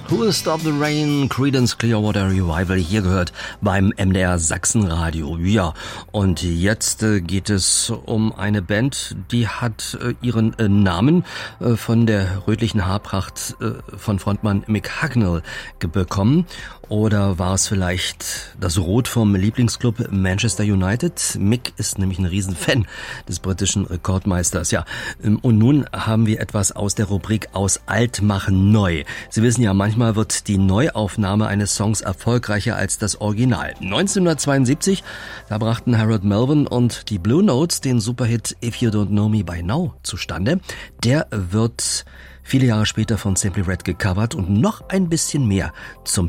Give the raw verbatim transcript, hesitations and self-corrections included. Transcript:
Who Will Stop the Rain, Creedence Clearwater Revival, hier gehört beim M D R Sachsenradio. Ja, und jetzt äh, geht es um eine Band, die hat äh, ihren äh, Namen äh, von der rötlichen Haarpracht äh, von Frontmann Mick Hucknall bekommen. Oder war es vielleicht das Rot vom Lieblingsclub Manchester United? Mick ist nämlich ein Riesenfan des britischen Rekordmeisters. Ja, und nun haben wir etwas aus der Rubrik Aus Alt machen neu. Sie wissen ja, manchmal wird die Neuaufnahme eines Songs erfolgreicher als das Original. neunzehnhundertzweiundsiebzig, da brachten Harold Melvin und die Blue Notes den Superhit If You Don't Know Me By Now zustande. Der wird viele Jahre später von Simply Red gecovert und noch ein bisschen mehr zum